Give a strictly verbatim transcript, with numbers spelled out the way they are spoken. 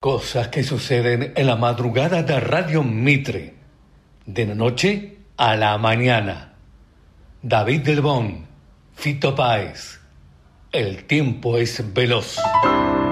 Cosas que suceden en la madrugada de Radio Mitre. De la noche a la mañana. David Del Bon, Fito Páez. El tiempo es veloz.